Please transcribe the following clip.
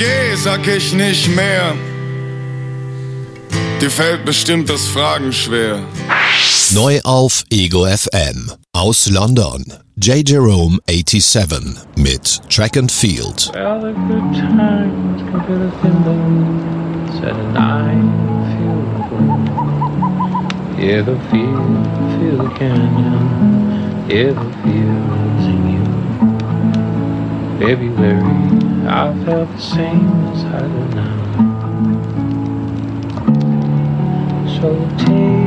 geh, sag ich nicht mehr. Dir fällt bestimmt das Fragen schwer. Neu auf Ego FM. Aus London. J. Jerome 87 mit Track and Field. Well, the good times can feel the thing said and I feel the cold. Hear the feel the canyon. Hear the fields in you. February, I felt the same as I do now. So take